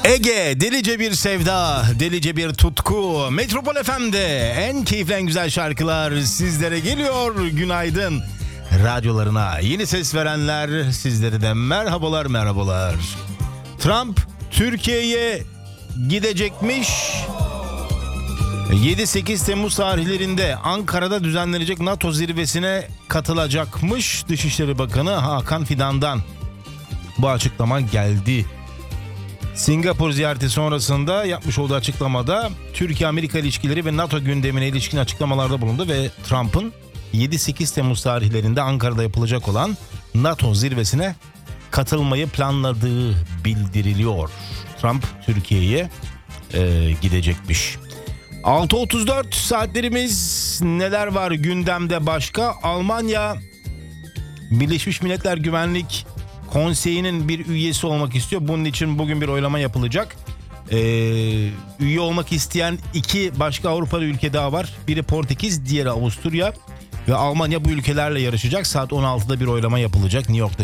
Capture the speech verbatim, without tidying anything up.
Ege, delice bir sevda, delice bir tutku. Metropol F M'de en keyifli, en güzel şarkılar sizlere geliyor. Günaydın. Radyolarına yeni ses verenler, sizlere de merhabalar merhabalar. Trump Türkiye'ye gidecekmiş. yedi sekiz Temmuz tarihlerinde Ankara'da düzenlenecek NATO zirvesine katılacakmış. Dışişleri Bakanı Hakan Fidan'dan bu açıklama geldi. Singapur ziyareti sonrasında yapmış olduğu açıklamada Türkiye-Amerika ilişkileri ve NATO gündemine ilişkin açıklamalarda bulundu ve Trump'ın yedi sekiz Temmuz tarihlerinde Ankara'da yapılacak olan NATO zirvesine katılmayı planladığı bildiriliyor. Trump Türkiye'ye e, gidecekmiş. altı otuz dört saatlerimiz, neler var gündemde başka? Almanya Birleşmiş Milletler Güvenlik Konseyi'nin bir üyesi olmak istiyor. Bunun için bugün bir oylama yapılacak. Ee, üye olmak isteyen iki başka Avrupalı ülke daha var. Biri Portekiz, diğeri Avusturya ve Almanya bu ülkelerle yarışacak. Saat on altıda bir oylama yapılacak New York'ta.